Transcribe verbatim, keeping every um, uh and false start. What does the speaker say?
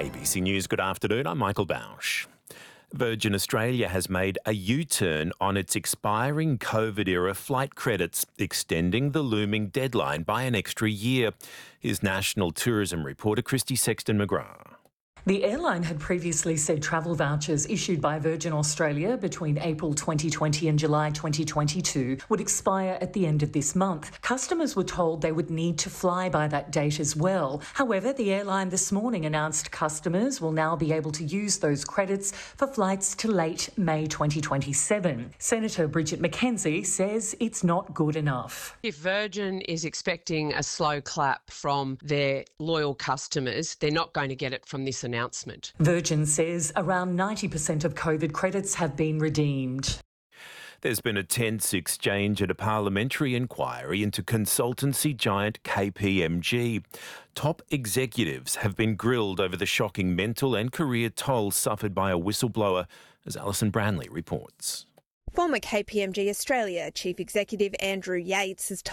A B C News, good afternoon. I'm Michael Bausch. Virgin Australia has made a U-turn on its expiring COVID-era flight credits, extending the looming deadline by an extra year. Here's National Tourism reporter Christy Sexton-McGrath. The airline had previously said travel vouchers issued by Virgin Australia between April twenty twenty and July twenty twenty-two would expire at the end of this month. Customers were told they would need to fly by that date as well. However, the airline this morning announced customers will now be able to use those credits for flights to late May twenty twenty-seven. Senator Bridget McKenzie says it's not good enough. If Virgin is expecting a slow clap from their loyal customers, they're not going to get it from this announcement. Virgin says around ninety percent of COVID credits have been redeemed. There's been a tense exchange at a parliamentary inquiry into consultancy giant K P M G. Top executives have been grilled over the shocking mental and career toll suffered by a whistleblower, as Alison Branley reports. Former K P M G Australia Chief Executive Andrew Yates has told